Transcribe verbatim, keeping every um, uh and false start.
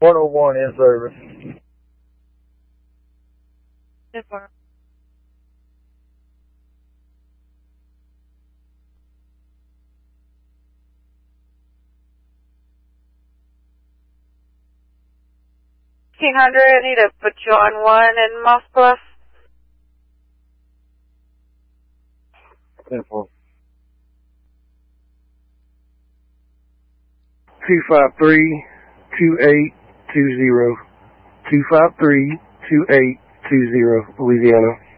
one oh one in service. Yes, sir. fifteen hundred, I need to put you on one in Moss Bluff. ten four. two five three, two eight two zero. two five three, two eight two zero, Louisiana.